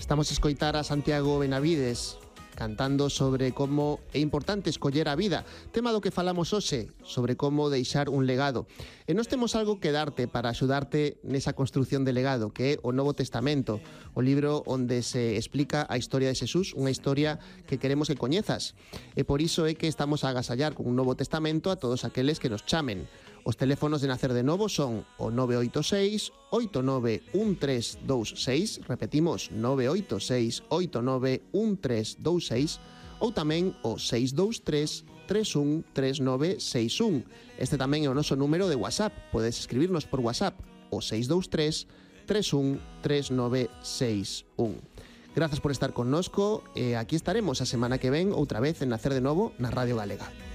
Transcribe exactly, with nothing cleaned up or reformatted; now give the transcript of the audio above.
Estamos a escoitar a Santiago Benavides cantando sobre como é importante escoller a vida, tema do que falamos hoxe, sobre como deixar un legado. E nós temos algo que darte para axudarte nesa construción de legado, que é o Novo Testamento, o libro onde se explica a historia de Xesús, unha historia que queremos que coñezas. E por iso é que estamos a agasallar con un Novo Testamento a todos aqueles que nos chamen. Os teléfonos de Nacer de Novo son o nove oito seis, oito nove un tres dous seis, repetimos, nove oito seis, oito nove un tres dous seis, ou tamén o seis dous tres, tres un tres nove seis un. Este tamén é o noso número de WhatsApp. Podes escribirnos por WhatsApp o seis dous tres, tres un tres nove seis un. Grazas por estar connosco e aquí estaremos a semana que ven outra vez en Nacer de Novo na Radio Galega.